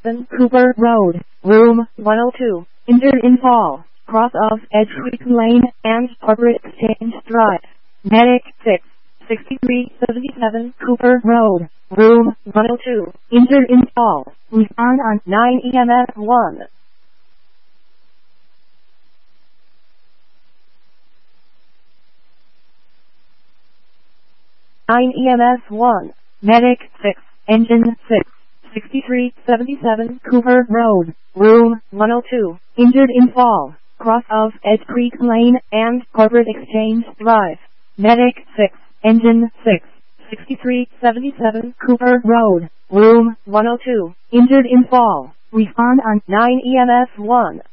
67 Cooper Road, Room 102, injured in fall, cross of Edge Creek Lane and Corporate Exchange Drive. Medic 6, 6377 Cooper Road, Room 102, injured in fall. Respond on 9 EMS 1. EMS 1. Medic 6, Engine 6, 6377 Cooper Road, Room 102, injured in fall, cross of Edge Creek Lane and Corporate Exchange Drive. Medic 6, Engine 6, 6377 Cooper Road, Room 102, injured in fall. Respond on 9 EMS 1.